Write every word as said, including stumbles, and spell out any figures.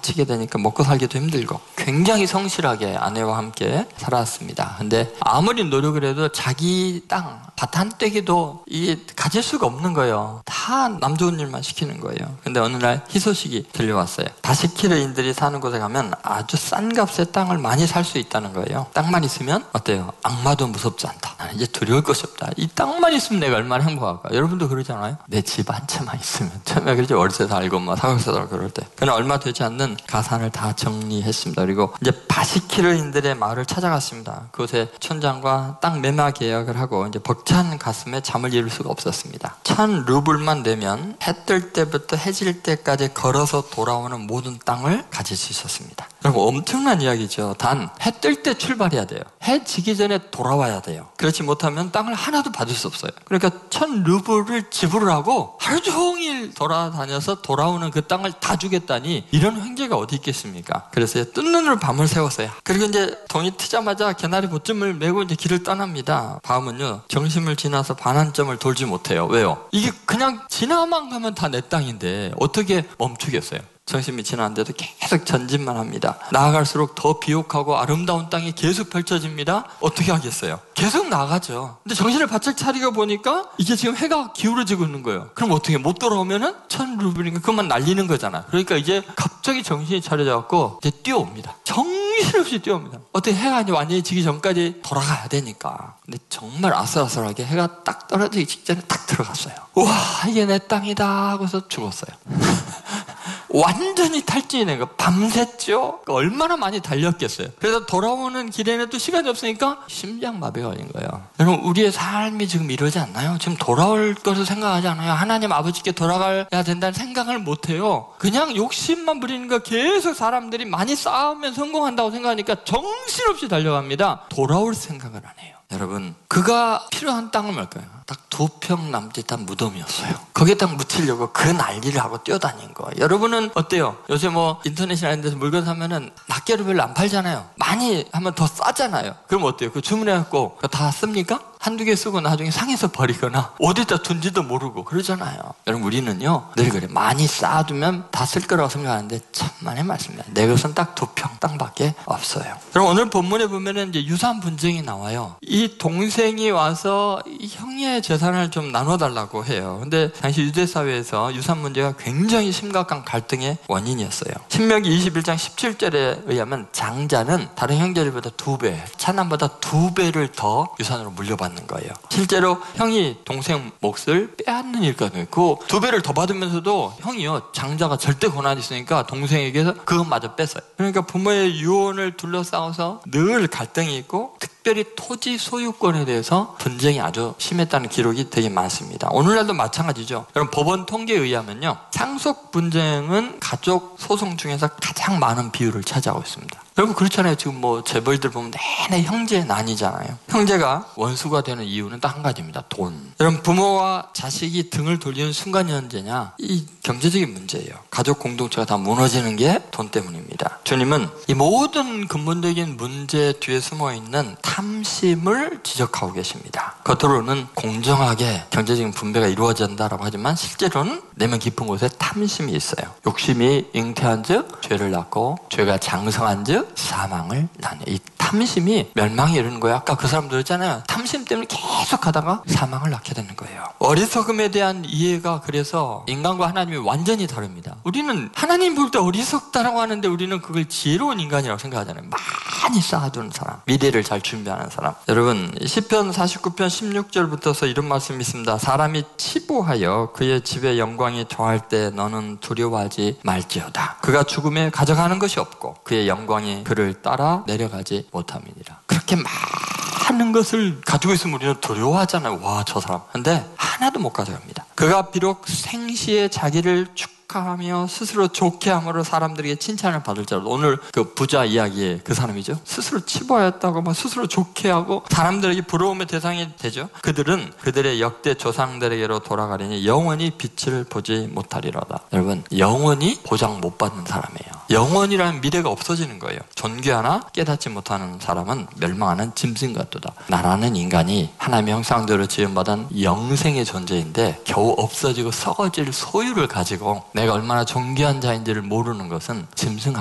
다치게 되니까 먹고 살기도 힘들고 굉장히 성실하게 아내와 함께 살았습니다. 근데 아무리 노력을 해도 자기 땅, 밭 한 떼기도 이게 가질 수가 없는 거예요. 다 남 좋은 일만 시키는 거예요. 근데 어느 날 희소식이 들려왔어요. 바시키르인들이 사는 곳에 가면 아주 싼 값에 땅을 많이 살 수 있다는 거예요. 땅만 있으면 어때요? 악마도 무섭지 않다. 나는 이제 두려울 것이 없다. 이 땅만 있으면 내가 얼마나 행복할까? 여러분도 그러잖아요. 내 집 한 채만 있으면. 처음에 그렇지 월세 살고 막 사각 살고 그럴 때. 그러나 얼마 되지 않는 가산을 다 정리했습니다. 그리고 이제 바시키르인들의 마을을 찾아갔습니다. 그곳에 촌장과 땅 매매 계약을 하고 이제 벅찬 가슴에 잠을 이룰 수가 없었습니다. 천 루블만 내면 해 뜰 때부터 해질 때까지 걸어서 돌아오는 모든 땅을 가질 수 있었습니다. 여러분 엄청난 이야기죠. 단 해 뜰 때 출발해야 돼요. 해 지기 전에 돌아와야 돼요. 그렇지 못하면 땅을 하나도 받을 수 없어요. 그러니까 천 루블을 지불을 하고 하루 종일 돌아다녀서 돌아오는 그 땅을 다 주겠다니 이런 횡재가 어디 있겠습니까? 그래서 뜬 눈으로 밤을 새웠어요. 그리고 이제 돈이 트자마자 개나리 보쯤을 메고 이제 길을 떠납니다. 밤은요 정심을 지나서 반환점을 돌지 못해요. 왜요? 이게 그냥 지나만 가면 다 내 땅인데 어떻게 멈추겠어요? 정심이 지났는데도 계속 전진만 합니다. 나아갈수록 더 비옥하고 아름다운 땅이 계속 펼쳐집니다. 어떻게 하겠어요? 계속 나가죠. 근데 정신을 바짝 차리고 보니까 이게 지금 해가 기울어지고 있는 거예요. 그럼 어떻게 못 돌아오면은 천 루블이니까 그것만 날리는 거잖아. 그러니까 이제 갑자기 정신이 차려져갖고 이제 뛰어옵니다. 정신없이 뛰어옵니다. 어떻게 해가 이제 완전히 지기 전까지 돌아가야 되니까. 근데 정말 아슬아슬하게 해가 딱 떨어지기 직전에 딱 들어갔어요. 와 이게 내 땅이다 하고서 죽었어요. 완전히 탈진이 된 거. 밤샜죠? 얼마나 많이 달렸겠어요. 그래서 돌아오는 길에는 또 시간이 없으니까 심장마비가 걸린 거예요. 여러분 우리의 삶이 지금 이러지 않나요? 지금 돌아올 것을 생각하지 않아요? 하나님 아버지께 돌아가야 된다는 생각을 못해요. 그냥 욕심만 부리는 거. 계속 사람들이 많이 쌓으면 성공한다고 생각하니까 정신없이 달려갑니다. 돌아올 생각을 안 해요. 여러분 그가 필요한 땅은 뭘까요? 딱 두 평 남짓한 무덤이었어요. 거기에 딱 묻히려고 그 난리를 하고 뛰어다닌 거. 여러분은 어때요? 요새 뭐 인터넷이나 이런 데서 물건 사면은 낱개로 별로 안 팔잖아요. 많이 하면 더 싸잖아요. 그럼 어때요? 그 주문해갖고 그거 다 씁니까? 한두 개 쓰고 나중에 상해서 버리거나 어디다 둔지도 모르고 그러잖아요. 여러분 우리는요 늘 그래. 많이 쌓아두면 다 쓸 거라고 생각하는데 천만의 말씀입니다. 내 것은 딱 두 평 땅밖에 없어요. 그럼 오늘 본문에 보면은 이제 유산 분쟁이 나와요. 이 동생이 와서 이 형의 재산을 좀 나눠달라고 해요. 근데 당시 유대 사회에서 유산 문제가 굉장히 심각한 갈등의 원인이었어요. 신명기 이십일 장 십칠 절에 의하면 장자는 다른 형제들보다 두 배, 차남보다 두 배를 더 유산으로 물려받는 거예요. 실제로 형이 동생 몫을 빼앗는 일거든요. 그 두 배를 더 받으면서도 형이요 장자가 절대 권한이 있으니까 동생에게서 그것마저 뺐어요. 그러니까 부모의 유언을 둘러싸고서 늘 갈등이 있고 특별히 토지 소유권에 대해서 분쟁이 아주 심했다는 기록이 되게 많습니다. 오늘날도 마찬가지죠. 여러분 법원 통계에 의하면요 상속 분쟁은 가족 소송 중에서 가장 많은 비율을 차지하고 있습니다. 여러분 그렇잖아요. 지금 뭐 재벌들 보면 내내 형제 난이잖아요. 형제가 원수가 되는 이유는 딱 한 가지입니다. 돈. 여러분 부모와 자식이 등을 돌리는 순간이 언제냐? 이 경제적인 문제예요. 가족 공동체가 다 무너지는 게 돈 때문입니다. 주님은 이 모든 근본적인 문제 뒤에 숨어있는 탐심을 지적하고 계십니다. 겉으로는 공정하게 경제적인 분배가 이루어진다라고 하지만 실제로는 내면 깊은 곳에 탐심이 있어요. 욕심이 잉태한 즉 죄를 낳고 죄가 장성한 즉 사망을 낳네. 이 탐심이 멸망에 이르는 거예요. 아까 그 사람들 했잖아요. 탐심 때문에 계속 하다가 사망을 낳게 되는 거예요. 어리석음에 대한 이해가 그래서 인간과 하나님이 완전히 다릅니다. 우리는 하나님 볼 때 어리석다라고 하는데 우리는 그걸 지혜로운 인간이라고 생각하잖아요. 많이 쌓아두는 사람, 미래를 잘 준비하는 사람. 여러분 시편 사십구 편 십육 절부터서 이런 말씀이 있습니다. 사람이 치부하여 그의 집에 영광이 더할 때 너는 두려워하지 말지어다. 그가 죽음에 가져가는 것이 없고 그의 영광이 그를 따라 내려가지 못함이니라. 그렇게 많은 것을 가지고 있으면 우리는 두려워하잖아요. 와, 저 사람. 근데 하나도 못 가져갑니다. 그가 비록 생시에 자기를 축하하며 스스로 좋게 함으로 사람들에게 칭찬을 받을지라도 오늘 그 부자 이야기에 그 사람이죠. 스스로 치부하였다고 막 스스로 좋게 하고 사람들에게 부러움의 대상이 되죠. 그들은 그들의 역대 조상들에게로 돌아가려니 영원히 빛을 보지 못하리로다. 여러분 영원히 보장 못 받는 사람이에요. 영원이라는 미래가 없어지는 거예요. 존귀 하나 깨닫지 못하는 사람은 멸망하는 짐승 같도다. 나라는 인간이 하나님의 형상대로 지음받은 영생의 존재인데 겨우 없어지고 썩어질 소유를 가지고 내가 얼마나 존귀한 자인지를 모르는 것은 짐승